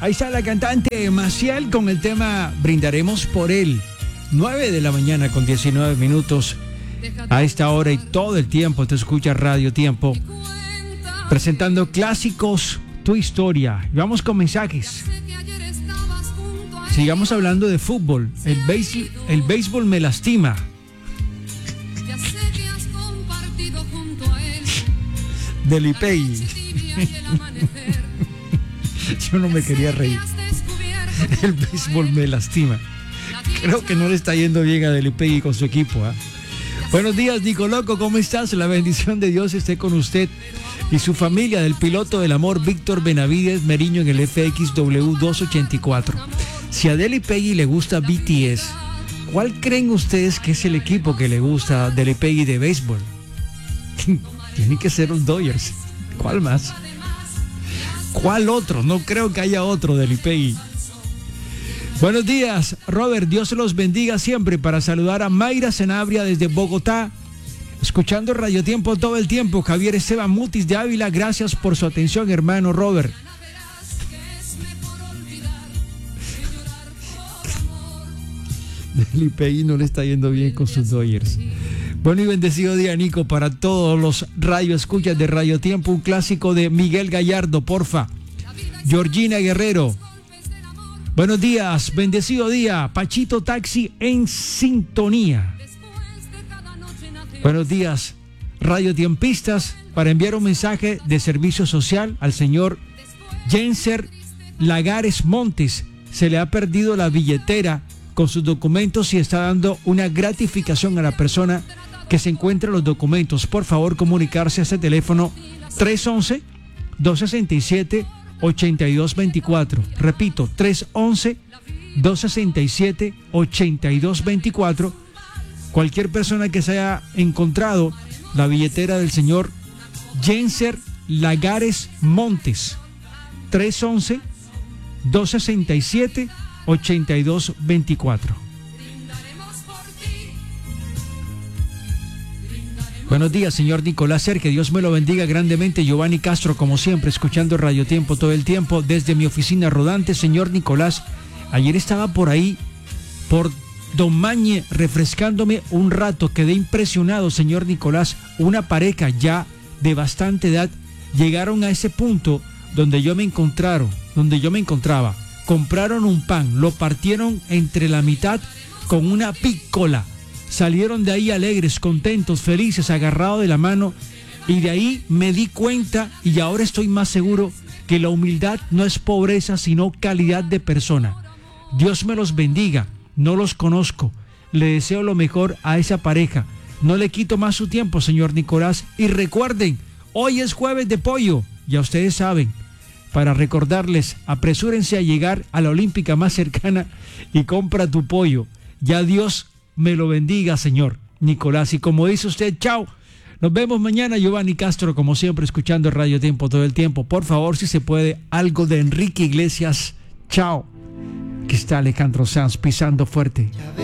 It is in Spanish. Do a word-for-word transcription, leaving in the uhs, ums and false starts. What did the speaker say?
Ahí está la cantante Maciel con el tema Brindaremos por él. nueve de la mañana con diecinueve minutos. A esta hora y todo el tiempo te escucha Radio Tiempo, presentando clásicos, tu historia. Y vamos con mensajes. Sigamos hablando de fútbol. El béisbol, el béisbol me lastima. Delipey. Yo no me quería reír. El béisbol me lastima. Creo que no le está yendo bien a Delipey con su equipo, ¿eh? Buenos días, Nicoloco, ¿cómo estás? La bendición de Dios esté con usted y su familia, del piloto del amor Víctor Benavides Meriño en el F X W doscientos ochenta y cuatro. Si a Delipey le gusta B T S, ¿cuál creen ustedes que es el equipo que le gusta a Delipey de béisbol? Tiene que ser los Dodgers. ¿Cuál más? ¿Cuál otro? No creo que haya otro Delipey. Buenos días, Robert, Dios se los bendiga siempre, para saludar a Mayra Sanabria desde Bogotá, escuchando Radio Tiempo todo el tiempo. Javier Esteban Mutis de Ávila, gracias por su atención, hermano Robert. Delipey no le está yendo bien con sus Dodgers. Bueno y bendecido día, Nico, para todos los radioescuchas de Radio Tiempo. Un clásico de Miguel Gallardo, porfa. Georgina Guerrero. Buenos días, bendecido día. Pachito Taxi en sintonía. Buenos días, Radio Tiempistas, para enviar un mensaje de servicio social al señor Jenser Lagares Montes. Se le ha perdido la billetera con sus documentos y está dando una gratificación a la persona que se encuentra los documentos. Por favor, comunicarse a ese teléfono tres once, dos sesenta y siete, ochenta y dos veinticuatro. Repito, tres once, dos sesenta y siete, ochenta y dos veinticuatro. Cualquier persona que se haya encontrado la billetera del señor Jenser Lagares Montes, tres once, dos sesenta y siete, ochenta y dos veinticuatro. Buenos días, señor Nicolás Ser, que Dios me lo bendiga grandemente. Giovanni Castro, como siempre, escuchando Radio Tiempo todo el tiempo desde mi oficina rodante. Señor Nicolás, ayer estaba por ahí, por Domañe, refrescándome un rato. Quedé impresionado, señor Nicolás. Una pareja ya de bastante edad llegaron a ese punto donde yo me encontraron, donde yo me encontraba. Compraron un pan, lo partieron entre la mitad con una pícola. Salieron de ahí alegres, contentos, felices, agarrados de la mano. Y de ahí me di cuenta, y ahora estoy más seguro, que la humildad no es pobreza, sino calidad de persona. Dios me los bendiga. No los conozco. Le deseo lo mejor a esa pareja. No le quito más su tiempo, señor Nicolás. Y recuerden, hoy es jueves de pollo. Ya ustedes saben. Para recordarles, apresúrense a llegar a la olímpica más cercana y compra tu pollo. Ya Dios me lo bendiga, señor Nicolás. Y como dice usted, chao. Nos vemos mañana. Giovanni Castro, como siempre, escuchando Radio Tiempo todo el tiempo. Por favor, si se puede, algo de Enrique Iglesias. Chao. Aquí está Alejandro Sanz pisando fuerte.